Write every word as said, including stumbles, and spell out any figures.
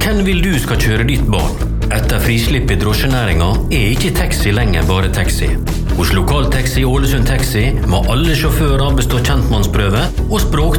Hvem vil du skal kjøre ditt barn? Etter frislipp i drosjenæringen er ikke taxi lenger bare taxi. Hos Lokaltaxi Ålesund Taxi må alle sjåfører bestå kjentmannsprøve og språktrening